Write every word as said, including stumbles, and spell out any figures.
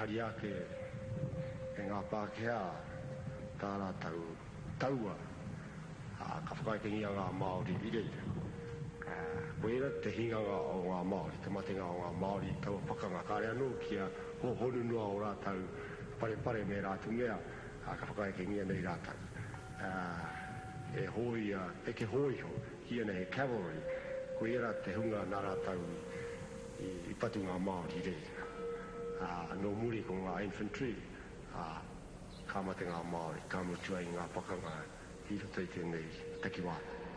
Kariake ngā Pākehā tāra tau taua ka whakaikingia ngā Māori i reira. Koera te hinganga o ngā Māori, te matenga o ngā Māori, tau whakanga kāre anō kia ho honunua o rātau pare pare me rātu mea ka whakaikingia nei rātau. E hoi, e ke hoi ho, hia nei he cavalry, koera te hunga nā rātau i patu ngā Māori i reira. No muri ko ngā infantry, ka mate ngā Māori, ka mutua i ngā pakanga i roto i tēnei takiwāna.